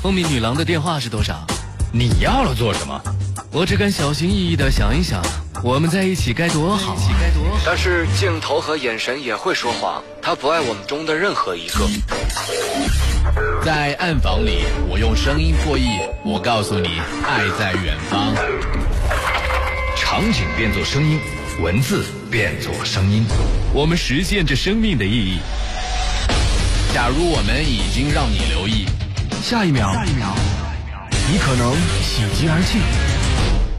蜂蜜女郎的电话是多少？ 你要了做什么？ 我只敢小心翼翼地想一想，我们在一起该多好啊！ 但是镜头和眼神也会说谎，他不爱我们中的任何一个。 在暗房里，我用声音破译，我告诉你，爱在远方。场景变作声音，文字变作声音， 我们实现着生命的意义。 假如我们已经让你留意， 下一秒，你可能喜极而泣。